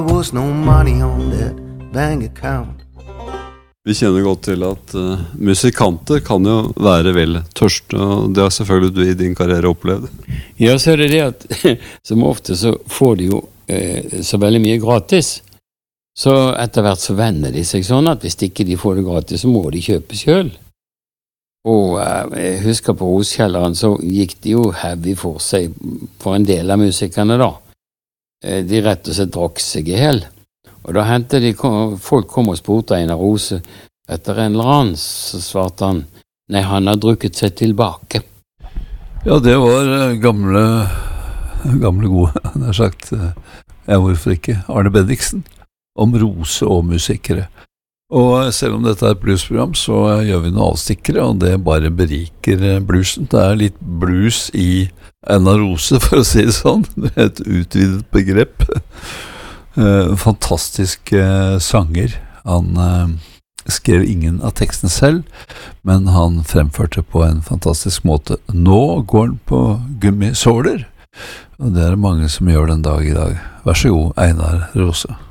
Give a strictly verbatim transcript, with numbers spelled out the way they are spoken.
was no money on that bank account. Vi kjenner godt til at uh, musikanter kan jo være vel tørste, og det har selvfølgelig du i din karriere opplevd. Ja, så er det det at som ofte så får de jo eh, så veldig mye gratis. Så etter hvert så venner de seg sånn at hvis ikke de får det gratis, så må de kjøpe selv. Og eh, jeg husker på Roskjelleren så gikk de jo heavy for seg for en del av musikerne da. Eh, de rett og slett drakk seg i hel. Og da hentet de, folk kom og spurte Einar Rose etter en eller annen, så svarte han, nei, han har drukket seg tilbake. Ja, det var gamle, gamle gode, han har sagt, ja, hvorfor ikke, Arne Bendiksen, om Rose og musikere. Og selv om dette er et bluesprogram, så gjør vi noen avstikkere, og det bare beriker bluesen. Det er litt blues i Einar Rose, for å si det sånn, et utvidet begrep. Uh, fantastisk uh, sanger. Han uh, skrev ingen av teksten selv, men han fremførte på en fantastisk måte. Nå går han på gummisåler, og det er mange som gjør den dag i dag. Vær så god, Einar Rose.